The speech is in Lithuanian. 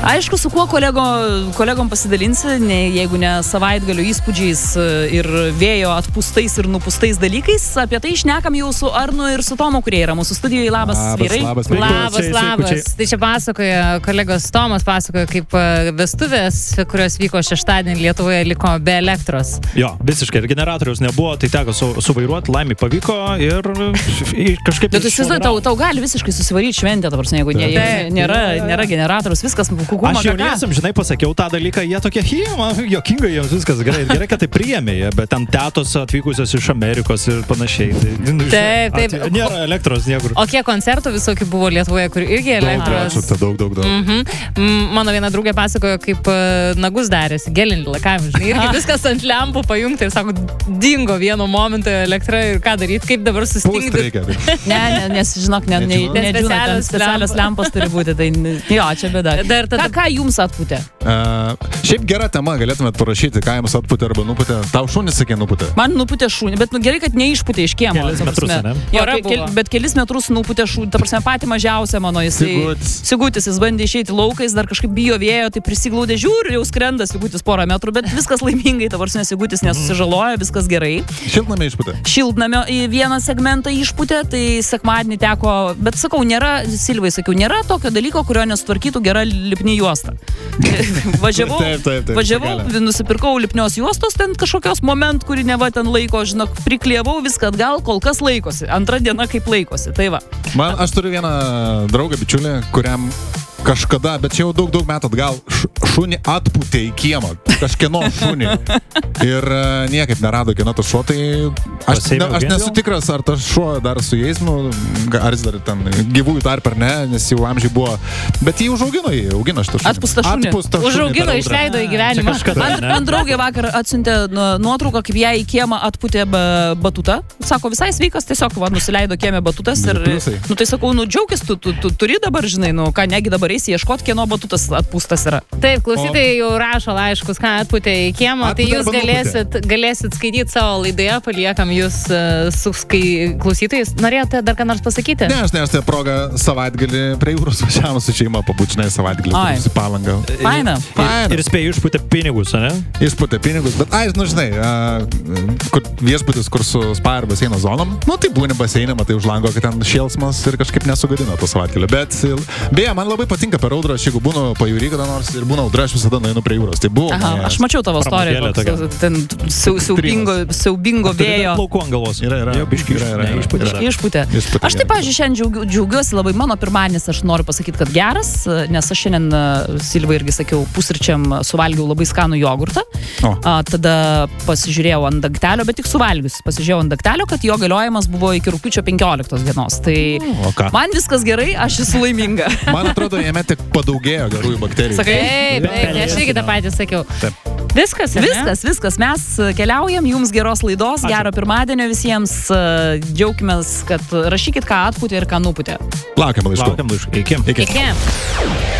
Aišku, su kuo kolegom pasidalinsi, jeigu ne savaitgalio įspūdžiais ir vėjo atpūstais ir nupūstais dalykais. Apie tai šnekam jau su Arnu ir su Tomu, kurie yra mūsų studijoje. Labas, vyrai. Labas. Tai čia pasakoja, kolegos Tomas pasakoja, kaip vestuvės, kurios vyko šeštadienį Lietuvoje, liko be elektros. Jo, visiškai. Ir generatoriaus nebuvo, tai teko suvairuoti, laimė pavyko ir kažkaip... Bet tu įsivaizduoji, tau gali visiškai susivaryti šventę, ta prasme, jeigu nėra generatorius, viskas kukumo. Aš jauniesiam, žinai, pasakiau tą dalyką, jie tokie, jokingai jiems viskas gerai, kad tai priėmė, bet ten tetos atvykusios iš Amerikos ir panašiai. Taip. Nėra elektros niekur. O kiek koncertų visokių buvo Lietuvoje, kur irgi elektros? Daug. Mano viena draugė pasakojo, kaip nagus darėsi, gelinį lakavimą, žinai, irgi viskas ant lempų pajungta ir sako, dingo vienu momentu elektra ir ką daryti, kaip dabar sustingdyti. Nes, žinok, nedžiūna, specialios lempos turi būti, tai jo, čia bėda. Ką jums atpūtė? Šiaip gera tema, galėtumėt parašyti, ką jums atpūtė arba nupūtė. Tau šunį sakė nupūtė. Man nupūtė šunį, bet gerai, kad neišpūtė iš kiemo. Kelis metrus, ne? Bet kelis metrus nupūtė šunį, ta prasme, patį mažiausią mano, Sigutis, jis bandė išeiti laukais, dar kažkaip bijo vėjo, tai prisiglaudė, žiūri, jau skrenda Sigutis porą metrų, bet viskas laimingai, ta prasme, Sigutis nesusižaloja, viskas gerai. Šiltnamio išpūtė. Šiltnamio į vieną segmentą išpūtė, tai sekmadienį teko, bet sakau, Silvai sakiau, nėra tokio dalyko, kurio nesutvarkytų gera lipni juosta. Važiavau, nusipirkau lipnios juostos, ten kažkokios moment, kuri neva ten laiko, žinok, priklievau viską atgal, kol kas laikosi. Antra diena kaip laikosi, tai va. Aš turiu vieną draugą, bičiulį, kuriam kažkada, bet čia jau daug metų atgal, šunį atpūtė į kiemą, kažkieno šunį. Ir niekaip nerado kieno tas šuo, tai aš nesu tikras, ar tas šuo dar su jais, ar jis dar ten gyvųjų tarp ar ne, nes jau amžiai buvo, bet jį augino šitą šunį. Atpūstą šunį. Užaugino, išleido į gyvenimą. Man draugė vakar atsiuntė nuotrauką, kaip ją į kiemą atpūtė batutą. Sako, visai sveikas, tiesiog nusileido kieme batutas ir, tai sakau, džiaugis, tu turi dabar, žinai, ką negi dabar eisi ieškoti, kieno batutas atpūstas yra. Taip, klausytojai jau rašo laiškus, ką atpūtė į kiemą, tai jūs galėsit skaityti savo laidoje, paliekam jūs su klausytojais. Norėjote dar ką nors pasakyti? Ne, aš tai progą savaitgalį prie jūros važiavom su šeima, pabūčinai savaitgalį į Palangą. Faina. Ir spėjo išpūtė pinigus, ne? Išpūtė pinigus, bet žinai, viešbutis, kur su spa ir baseino zonom, tai būni baseinė, matai už lango, kad ten šėlsmas ir kažkaip nesugadino to savaitgalį. Bet beje, man labai patinka per audrą, aš jeigu būnu pajūry kada nors ir būna audra, aš visada nueinu prie jūros. Tai buvo. Aš mačiau tavo istoriją, ten siaubingo vėjo. Plaukų ant galvos. Yra. Išpūtė. Aš taip, pavyzdžiui, šiandien džiaugiuosi labai, mano pirmadienis, aš noriu pasakyti, kad geras, nes aš šiandien Silvai irgi sakiau, pusryčiam suvalgiau labai skanų jogurtą. Tada pasižiūrėjau ant dangtelio, bet tik suvalgius. Pasižiūrėjau ant dangtelio, kad jo galiojimas buvo iki rugpjūčio 15 dienos. Tai man viskas gerai, aš esu laiminga. Man atrodo, jame tik padaugėjo gerųjų bakterijų. Taip, aš irgi tą patį sakiau. Viskas. Mes keliaujam, jums geros laidos, gero pirmadienio visiems, džiaukimės, kad rašykit, ką atpūtė ir ką nupūtė. Laukiam laiškų. Iki.